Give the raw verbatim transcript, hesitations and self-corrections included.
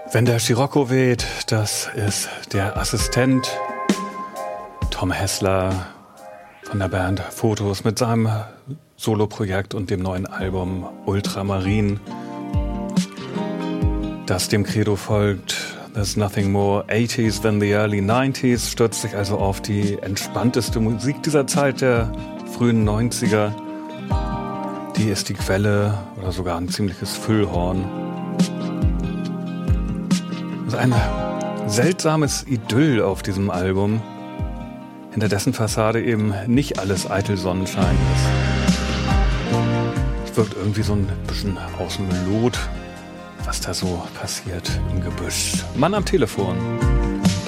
Wenn der Scirocco weht, das ist der Assistent Tom Hessler von der Band Fotos mit seinem Soloprojekt und dem neuen Album Ultramarin, das dem Credo folgt: There's nothing more eighties than the early nineties, stürzt sich also auf die entspannteste Musik dieser Zeit, der frühen neunziger. Die ist die Quelle oder sogar ein ziemliches Füllhorn. Das ist ein seltsames Idyll auf diesem Album, hinter dessen Fassade eben nicht alles eitel Sonnenschein ist. Es wirkt irgendwie so ein bisschen aus dem Lot, was da so passiert im Gebüsch. Mann am Telefon.